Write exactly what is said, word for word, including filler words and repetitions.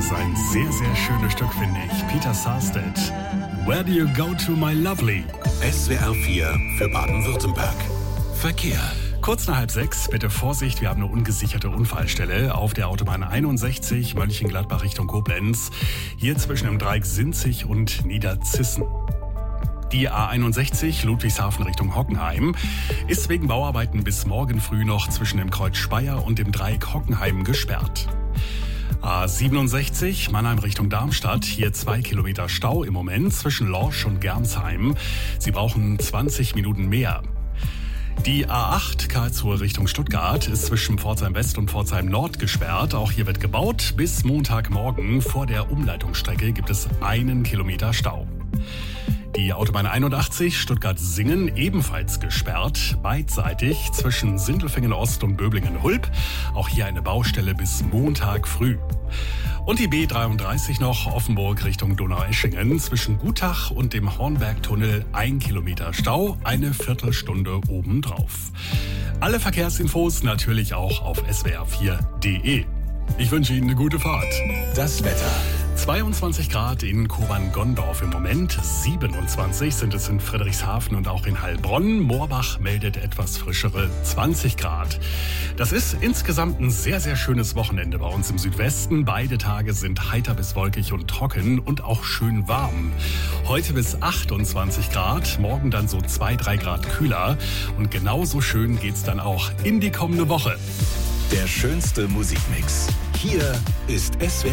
ist ein sehr, sehr schönes Stück, finde ich. Peter Sarstedt. Where do you go to, my lovely? S W R vier für Baden-Württemberg. Verkehr. Kurz nach halb sechs, bitte Vorsicht, wir haben eine ungesicherte Unfallstelle auf der Autobahn einundsechzig, Mönchengladbach Richtung Koblenz. Hier zwischen dem Dreieck Sinzig und Niederzissen. Die A einundsechzig Ludwigshafen Richtung Hockenheim ist wegen Bauarbeiten bis morgen früh noch zwischen dem Kreuz Speyer und dem Dreieck Hockenheim gesperrt. A siebenundsechzig Mannheim Richtung Darmstadt, hier zwei Kilometer Stau im Moment zwischen Lorsch und Germsheim. Sie brauchen zwanzig Minuten mehr. Die A acht Karlsruhe Richtung Stuttgart ist zwischen Pforzheim West und Pforzheim Nord gesperrt. Auch hier wird gebaut. Bis Montagmorgen vor der Umleitungsstrecke gibt es einen Kilometer Stau. Die Autobahn einundachtzig Stuttgart-Singen ebenfalls gesperrt, beidseitig zwischen Sindelfingen Ost und Böblingen-Hulb. Auch hier eine Baustelle bis Montag früh. Und die B dreiunddreißig noch, Offenburg Richtung Donaueschingen, zwischen Gutach und dem Hornbergtunnel ein Kilometer Stau, eine Viertelstunde obendrauf. Alle Verkehrsinfos natürlich auch auf S W R vier punkt de. Ich wünsche Ihnen eine gute Fahrt. Das Wetter. zweiundzwanzig Grad in Kobern-Gondorf im Moment, siebenundzwanzig sind es in Friedrichshafen und auch in Heilbronn. Moorbach meldet etwas frischere zwanzig Grad. Das ist insgesamt ein sehr, sehr schönes Wochenende bei uns im Südwesten. Beide Tage sind heiter bis wolkig und trocken und auch schön warm. Heute bis achtundzwanzig Grad, morgen dann so zwei, drei Grad kühler. Und genauso schön geht's dann auch in die kommende Woche. Der schönste Musikmix. Hier ist S W R